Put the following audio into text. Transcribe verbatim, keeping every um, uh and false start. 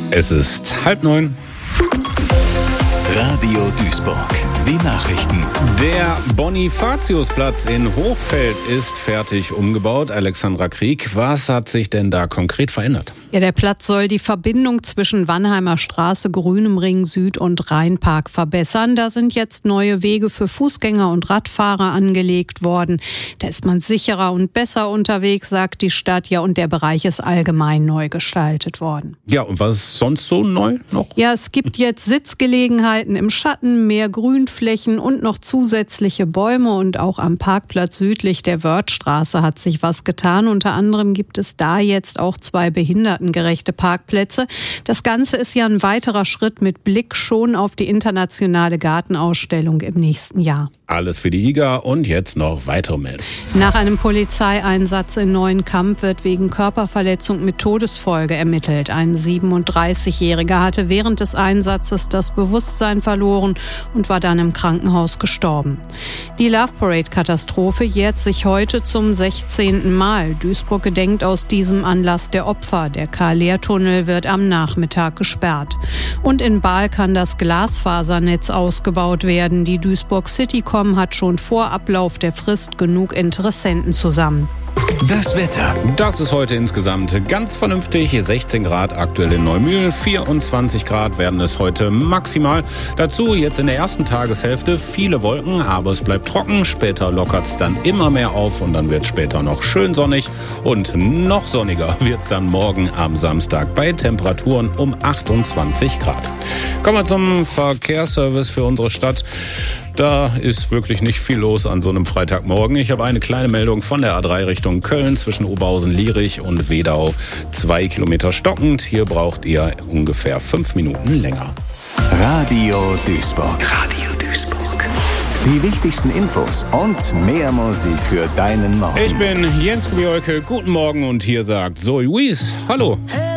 Es ist halb neun. Radio Duisburg, die Nachrichten. Der Bonifatiusplatz in Hochfeld ist fertig umgebaut. Alexandra Krieg, was hat sich denn da konkret verändert? Ja, der Platz soll die Verbindung zwischen Wannheimer Straße, Grünem Ring Süd und Rheinpark verbessern. Da sind jetzt neue Wege für Fußgänger und Radfahrer angelegt worden. Da ist man sicherer und besser unterwegs, sagt die Stadt. Ja, und der Bereich ist allgemein neu gestaltet worden. Ja, und was ist sonst so neu noch? Ja, es gibt jetzt Sitzgelegenheiten im Schatten, mehr Grünflächen und noch zusätzliche Bäume. Und auch am Parkplatz südlich der Wörthstraße hat sich was getan. Unter anderem gibt es da jetzt auch zwei behindertengerechte Parkplätze. Das Ganze ist ja ein weiterer Schritt mit Blick schon auf die internationale Gartenausstellung im nächsten Jahr. Alles für die I G A und jetzt noch weitere Meldungen. Nach einem Polizeieinsatz in Neuenkamp wird wegen Körperverletzung mit Todesfolge ermittelt. Ein siebenunddreißigjähriger hatte während des Einsatzes das Bewusstsein verloren und war dann im Krankenhaus gestorben. Die Love Parade-Katastrophe jährt sich heute zum sechzehnten Mal. Duisburg gedenkt aus diesem Anlass der Opfer. Der Karl-Lehr-Tunnel wird am Nachmittag gesperrt. Und in Baal kann das Glasfasernetz ausgebaut werden. Die Duisburg Citycom hat schon vor Ablauf der Frist genug Interessenten zusammen. Das Wetter. Das ist heute insgesamt ganz vernünftig. sechzehn Grad aktuell in Neumühl, vierundzwanzig Grad werden es heute maximal. Dazu jetzt in der ersten Tageshälfte viele Wolken, aber es bleibt trocken. Später lockert es dann immer mehr auf und dann wird es später noch schön sonnig. Und noch sonniger wird es dann morgen am Samstag bei Temperaturen um achtundzwanzig Grad. Kommen wir zum Verkehrsservice für unsere Stadt. Da ist wirklich nicht viel los an so einem Freitagmorgen. Ich habe eine kleine Meldung von der A drei Richtung Köln zwischen Oberhausen-Lierich und Wedau. Zwei Kilometer stockend. Hier braucht ihr ungefähr fünf Minuten länger. Radio Duisburg. Radio Duisburg. Die wichtigsten Infos und mehr Musik für deinen Morgen. Ich bin Jens Kubiolke. Guten Morgen und hier sagt Zoe Wies. Hallo.